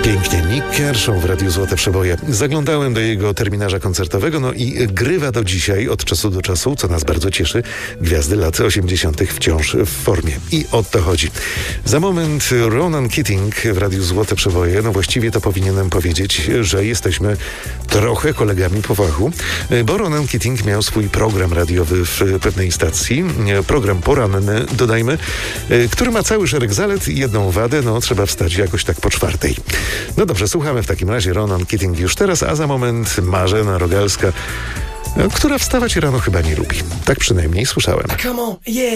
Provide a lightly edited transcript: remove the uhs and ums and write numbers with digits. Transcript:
Pięknie. Nick Kershaw w Radiu Złote Przeboje. Zaglądałem do jego terminarza koncertowego, no i grywa do dzisiaj, od czasu do czasu, co nas bardzo cieszy, gwiazdy lat 80. wciąż w formie. I o to chodzi. Za moment Ronan Keating w Radiu Złote Przeboje. No właściwie to powinienem powiedzieć, że jesteśmy trochę kolegami po fachu, bo Ronan Keating miał swój program radiowy w pewnej stacji. Program poranny, dodajmy, który ma cały szereg zalet i jedną wadę, no trzeba wstać jakoś tak po 4:00. No dobrze, słuchamy w takim razie Ronan Keating już teraz, a za moment Marzena Rogalska, która wstawać rano chyba nie lubi. Tak przynajmniej słyszałem.